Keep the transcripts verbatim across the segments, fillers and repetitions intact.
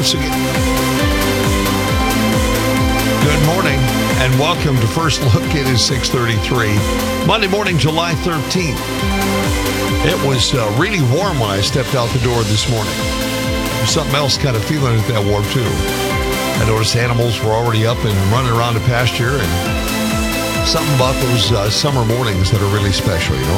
once again. Good morning and welcome to First Look. It is six thirty-three, Monday morning, July thirteenth. It was uh, really warm when I stepped out the door this morning. There's something else kind of feeling it that warm too. I noticed animals were already up and running around the pasture, and something about those uh, summer mornings that are really special, you know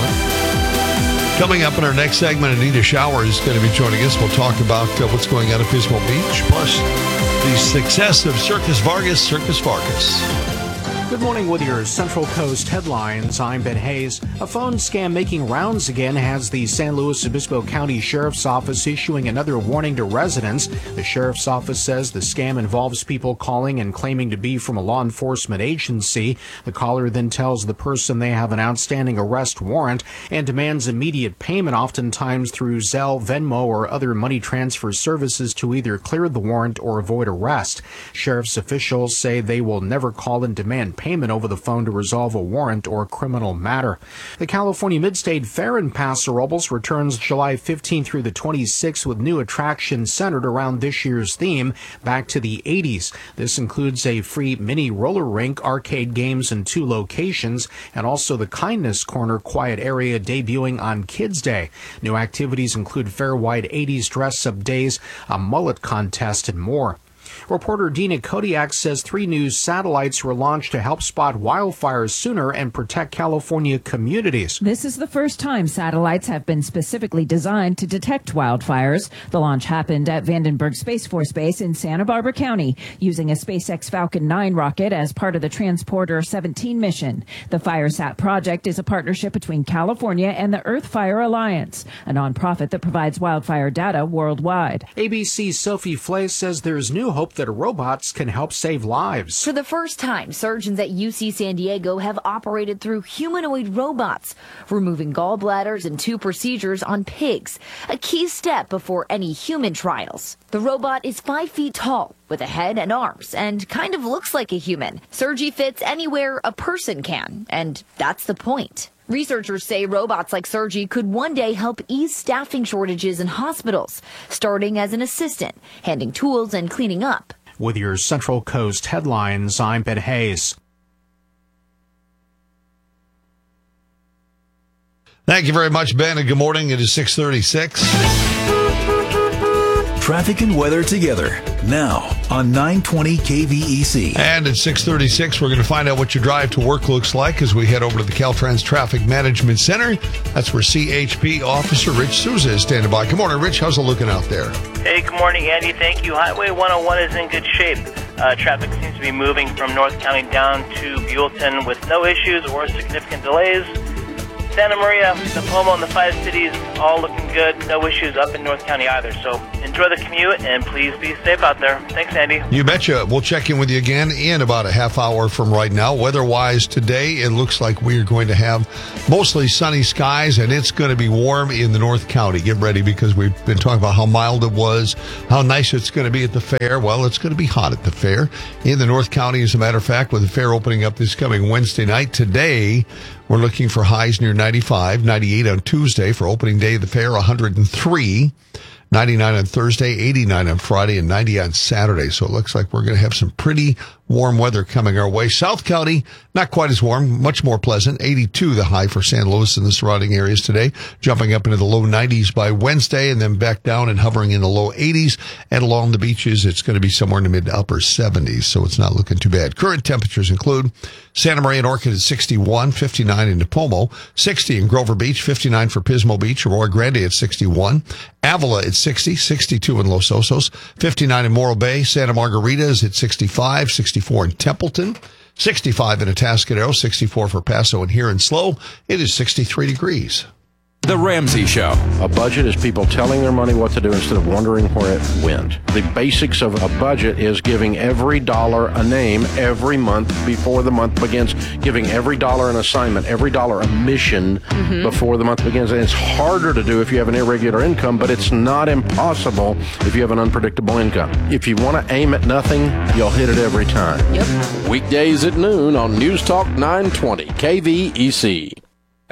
what? Coming up in our next segment, Anita Shower is going to be joining us. We'll talk about uh, what's going on at Pismo Beach, plus the success of Circus Vargas, Circus Vargas. Good morning with your Central Coast headlines. I'm Ben Hayes. A phone scam making rounds again has the San Luis Obispo County Sheriff's Office issuing another warning to residents. The Sheriff's Office says the scam involves people calling and claiming to be from a law enforcement agency. The caller then tells the person they have an outstanding arrest warrant and demands immediate payment, oftentimes through Zelle, Venmo, or other money transfer services to either clear the warrant or avoid arrest. Sheriff's officials say they will never call and demand payment over the phone to resolve a warrant or criminal matter. The California Midstate Fair in Paso Robles returns July fifteenth through the twenty-sixth with new attractions centered around this year's theme, back to the eighties. This includes a free mini roller rink, arcade games in two locations, and also the Kindness Corner quiet area debuting on Kids Day. New activities include fair-wide eighties dress-up days, a mullet contest, and more. Reporter Dina Kodiak says three new satellites were launched to help spot wildfires sooner and protect California communities. This is the first time satellites have been specifically designed to detect wildfires. The launch happened at Vandenberg Space Force Base in Santa Barbara County, using a SpaceX Falcon nine rocket as part of the Transporter seventeen mission. The FireSat project is a partnership between California and the Earth Fire Alliance, a nonprofit that provides wildfire data worldwide. A B C's Sophie Flay says there's new hope that robots can help save lives. For the first time, surgeons at U C San Diego have operated through humanoid robots, removing gallbladders and two procedures on pigs, a key step before any human trials. The robot is five feet tall, with a head and arms, and kind of looks like a human. Surgery fits anywhere a person can, and that's the point. Researchers say robots like Sergi could one day help ease staffing shortages in hospitals, starting as an assistant, handing tools and cleaning up. With your Central Coast headlines, I'm Ben Hayes. Thank you very much, Ben, and good morning. It is six thirty-six. Traffic and weather together now on nine twenty K V E C. And at six thirty-six, we're going to find out what your drive to work looks like as we head over to the Caltrans Traffic Management Center. That's where C H P Officer Rich Souza is standing by. Good morning, Rich. How's it looking out there? Hey, good morning, Andy. Thank you. Highway one oh one is in good shape. Uh, traffic seems to be moving from North County down to Buellton with no issues or significant delays. Santa Maria, Napomo, and the five cities all looking good. No issues up in North County either. So enjoy the commute and please be safe out there. Thanks, Andy. You betcha. We'll check in with you again in about a half hour from right now. Weather-wise today, it looks like we are going to have mostly sunny skies, and it's going to be warm in the North County. Get ready because we've been talking about how mild it was, how nice it's going to be at the fair. Well, it's going to be hot at the fair in the North County, as a matter of fact, with the fair opening up this coming Wednesday night. Today, we're looking for highs near ninety-five, ninety-eight on Tuesday for opening day of the fair, one hundred three, ninety-nine on Thursday, eighty-nine on Friday, and ninety on Saturday. So it looks like we're going to have some pretty warm weather coming our way. South County, not quite as warm, much more pleasant. eighty-two the high for San Luis and the surrounding areas today, jumping up into the low nineties by Wednesday and then back down and hovering in the low eighties. And along the beaches, it's going to be somewhere in the mid to upper seventies, so it's not looking too bad. Current temperatures include Santa Maria and Orchid at sixty-one, fifty-nine in Napomo, sixty in Grover Beach, fifty-nine for Pismo Beach, Arroyo Grande at sixty-one, Avila at sixty, sixty-two in Los Osos, fifty-nine in Morro Bay, Santa Margarita is at sixty-five, sixty-four in Templeton, sixty-five in Atascadero, sixty-four for Paso, and here in Slow, it is sixty-three degrees. The Ramsey Show. A budget is people telling their money what to do instead of wondering where it went. The basics of a budget is giving every dollar a name every month before the month begins, giving every dollar an assignment, every dollar a mission mm-hmm. before the month begins. And it's harder to do if you have an irregular income, but it's not impossible if you have an unpredictable income. If you want to aim at nothing, you'll hit it every time. Yep. Weekdays at noon on News Talk nine twenty K V E C.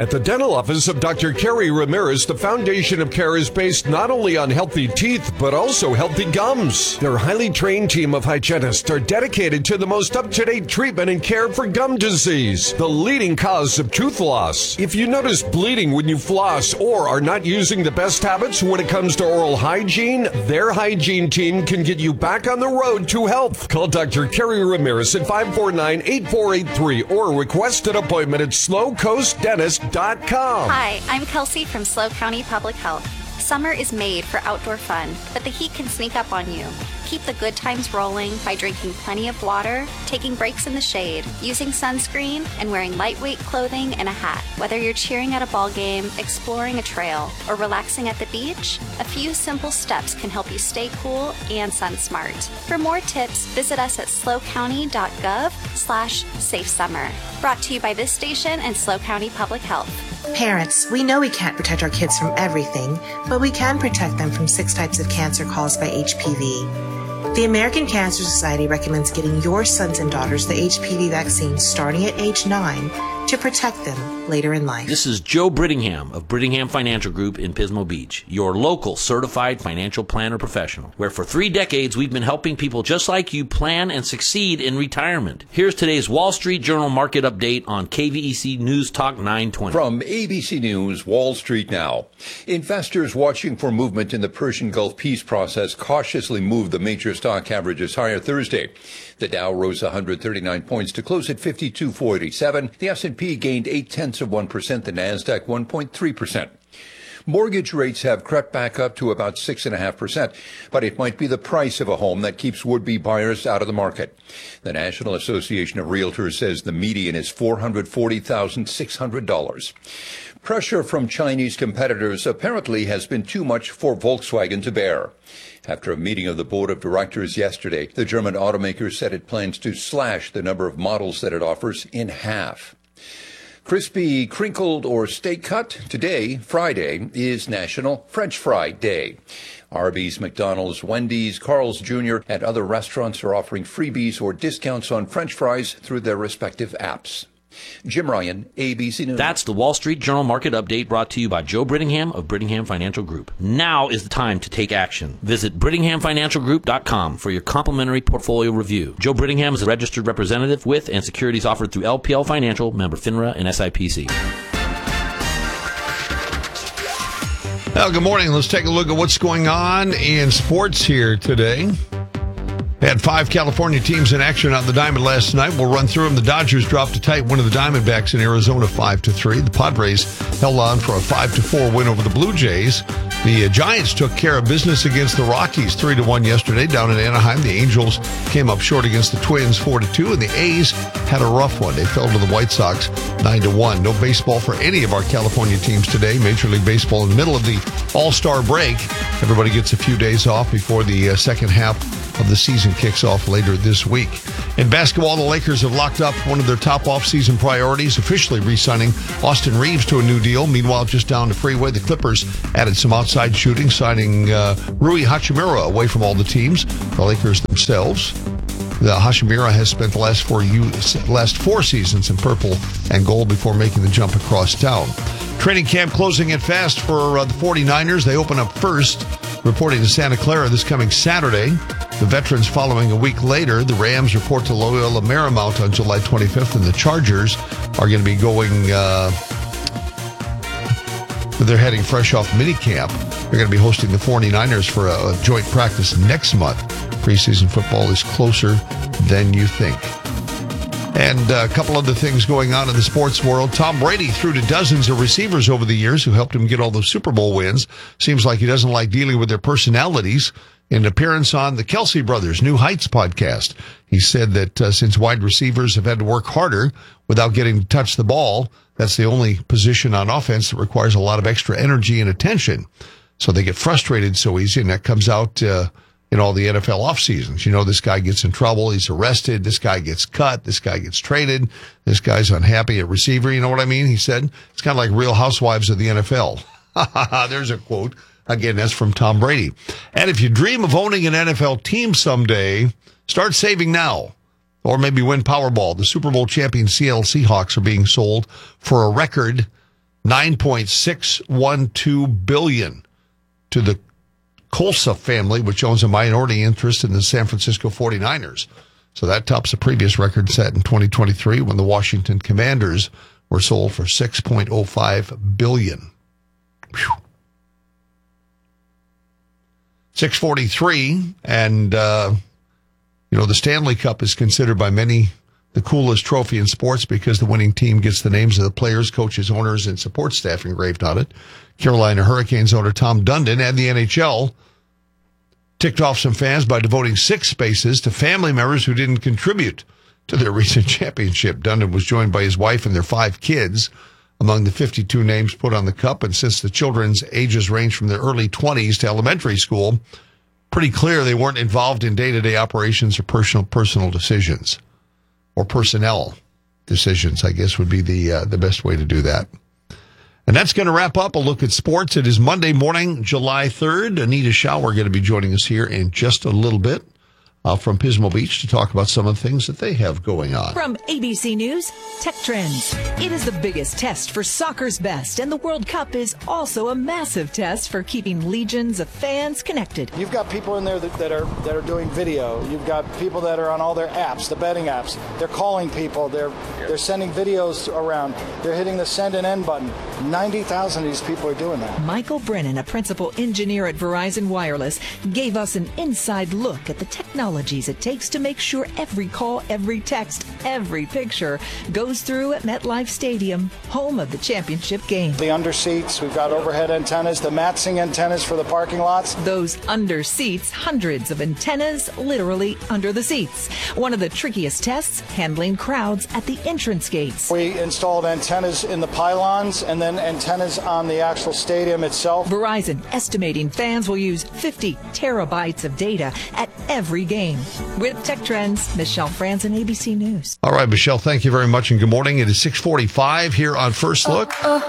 At the dental office of Doctor Kerry Ramirez, the foundation of care is based not only on healthy teeth, but also healthy gums. Their highly trained team of hygienists are dedicated to the most up-to-date treatment and care for gum disease, the leading cause of tooth loss. If you notice bleeding when you floss or are not using the best habits when it comes to oral hygiene, their hygiene team can get you back on the road to health. Call Doctor Kerry Ramirez at five four nine, eight four eight three or request an appointment at slow coast dentist dot com. Hi, I'm Kelsey from Slow County Public Health. Summer is made for outdoor fun, but the heat can sneak up on you. Keep the good times rolling by drinking plenty of water, taking breaks in the shade, using sunscreen, and wearing lightweight clothing and a hat. Whether you're cheering at a ball game, exploring a trail, or relaxing at the beach, a few simple steps can help you stay cool and sun smart. For more tips, visit us at slow county dot gov slash safe summer. Brought to you by this station and Slow County Public Health. Parents, we know we can't protect our kids from everything, but we can protect them from six types of cancer caused by H P V. The American Cancer Society recommends getting your sons and daughters the H P V vaccine starting at age nine to protect them later in life. This is Joe Brittingham of Brittingham Financial Group in Pismo Beach, your local certified financial planner professional, where for three decades we've been helping people just like you plan and succeed in retirement. Here's today's Wall Street Journal market update on K V E C News Talk nine twenty. From A B C News, Wall Street now. Investors watching for movement in the Persian Gulf peace process cautiously moved the major stock averages higher Thursday. The Dow rose one hundred thirty-nine points to close at fifty-two forty-seven. The S and P gained eight tenths of one percent. The Nasdaq one point three percent. Mortgage rates have crept back up to about six point five percent, but it might be the price of a home that keeps would-be buyers out of the market. The National Association of Realtors says the median is four hundred forty thousand six hundred dollars. Pressure from Chinese competitors apparently has been too much for Volkswagen to bear. After a meeting of the board of directors yesterday, the German automaker said it plans to slash the number of models that it offers in half. Crispy, crinkled, or steak cut? Today, Friday, is National French Fry Day. Arby's, McDonald's, Wendy's, Carl's Junior, and other restaurants are offering freebies or discounts on French fries through their respective apps. Jim Ryan, A B C News. That's the Wall Street Journal market update brought to you by Joe Brittingham of Brittingham Financial Group. Now is the time to take action. Visit Brittingham Financial Group dot com for your complimentary portfolio review. Joe Brittingham is a registered representative with and securities offered through L P L Financial, member FINRA and S I P C. Well, good morning. Let's take a look at what's going on in sports here today. Had five California teams in action on the diamond last night. We'll run through them. The Dodgers dropped a tight one of the Diamondbacks in Arizona five to three. The Padres held on for a five to four win over the Blue Jays. The uh, Giants took care of business against the Rockies three to one yesterday down in Anaheim. The Angels came up short against the Twins four to two, and the A's had a rough one. They fell to the White Sox nine to one. No baseball for any of our California teams today. Major League Baseball in the middle of the All-Star break. Everybody gets a few days off before the uh, second half of the season kicks off later this week. In basketball, the Lakers have locked up one of their top off-season priorities, officially re-signing Austin Reeves to a new deal. Meanwhile, just down the freeway, the Clippers added some outside shooting, signing uh, Rui Hachimura away from all the teams, the Lakers themselves. The Hachimura has spent the last four, last four seasons in purple and gold before making the jump across town. Training camp closing it fast for uh, the 49ers. They open up first, reporting to Santa Clara this coming Saturday. The veterans following a week later. The Rams report to Loyola Marymount on July twenty-fifth, and the Chargers are going to be going, uh, they're heading fresh off minicamp. They're going to be hosting the 49ers for a, a joint practice next month. Preseason football is closer than you think. And a couple other things going on in the sports world. Tom Brady threw to dozens of receivers over the years who helped him get all those Super Bowl wins. Seems like he doesn't like dealing with their personalities. In an appearance on the Kelsey Brothers New Heights podcast, he said that uh, since wide receivers have had to work harder without getting to touch the ball, that's the only position on offense that requires a lot of extra energy and attention. So they get frustrated so easy, and that comes out uh, in all the N F L off seasons. You know, this guy gets in trouble, he's arrested, this guy gets cut, this guy gets traded, this guy's unhappy at receiver. You know what I mean? He said it's kind of like Real Housewives of the N F L. There's a quote. Again, that's from Tom Brady. And if you dream of owning an N F L team someday, start saving now. Or maybe win Powerball. The Super Bowl champion Seattle Seahawks are being sold for a record nine point six one two billion dollars to the Kolsa family, which owns a minority interest in the San Francisco forty-niners. So that tops a previous record set in twenty twenty-three when the Washington Commanders were sold for six point oh five billion dollars. Whew. six forty-three, and, uh, you know, the Stanley Cup is considered by many the coolest trophy in sports because the winning team gets the names of the players, coaches, owners, and support staff engraved on it. Carolina Hurricanes owner Tom Dundon and the N H L ticked off some fans by devoting six spaces to family members who didn't contribute to their recent championship. Dundon was joined by his wife and their five kids among the fifty-two names put on the cup, and since the children's ages range from the early twenties to elementary school, pretty clear they weren't involved in day-to-day operations or personal personal decisions, or personnel decisions, I guess would be the uh, the best way to do that. And that's going to wrap up a look at sports. It is Monday morning, July third. Anita Schauer going to be joining us here in just a little bit uh, from Pismo Beach to talk about some of the things that they have going on. From A B C News, Tech Trends. It is the biggest test for soccer's best, and the World Cup is also a massive test for keeping legions of fans connected. You've got people in there that, that are that are doing video. You've got people that are on all their apps, the betting apps. They're calling people. They're they're sending videos around. They're hitting the send and end button. ninety thousand of these people are doing that. Michael Brennan, a principal engineer at Verizon Wireless, gave us an inside look at the technologies it takes to make sure every call, every text, every picture goes through at MetLife Stadium, home of the championship game. The under seats, we've got overhead antennas, the matsing antennas for the parking lots. Those under seats, hundreds of antennas literally under the seats. One of the trickiest tests, handling crowds at the entrance gates. We installed antennas in the pylons and then antennas on the actual stadium itself. Verizon estimating fans will use fifty terabytes of data at every game. With Tech Trends, Michelle Franzen, A B C News. All right, Michelle, thank you very much and good morning. It is six forty-five here on First Look. Uh, uh.